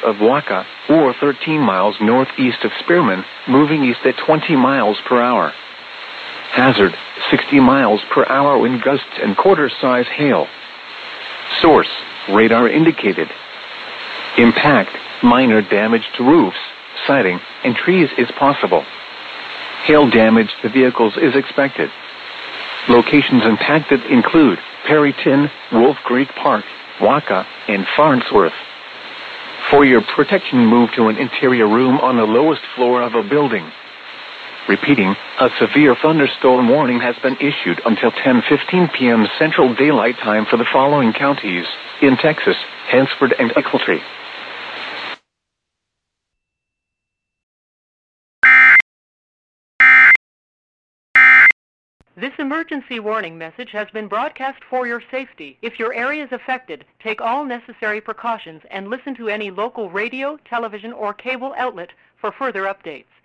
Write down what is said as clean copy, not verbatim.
of Waka, or 13 miles northeast of Spearman, moving east at 20 miles per hour. Hazard, 60 miles per hour wind gusts and quarter-size hail. Source, radar indicated. Impact, minor damage to roofs, siding, and trees is possible. Hail damage to vehicles is expected. Locations impacted include Perryton, Wolf Creek Park, Waka, and Farnsworth. For your protection, move to an interior room on the lowest floor of a building. Repeating, a severe thunderstorm warning has been issued until 10:15 p.m. Central Daylight Time for the following counties in Texas: Hansford and Ochiltree. This emergency warning message has been broadcast for your safety. If your area is affected, take all necessary precautions and listen to any local radio, television, or cable outlet for further updates.